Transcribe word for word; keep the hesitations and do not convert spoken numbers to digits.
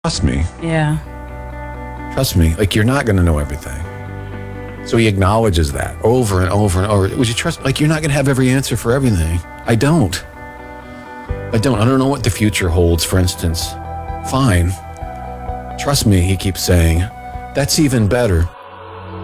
Trust me. Yeah. Trust me. Like, you're not going to know everything. So he acknowledges that over and over and over. Would you trust? Like, you're not going to have every answer for everything. I don't. I don't. I don't know what the future holds, for instance. Fine. Trust me, he keeps saying. That's even better.